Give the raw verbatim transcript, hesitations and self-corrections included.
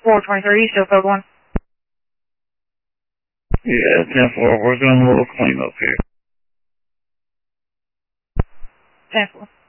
four twenty-three, still code one. Yeah, ten four, working on a little cleanup here. ten four.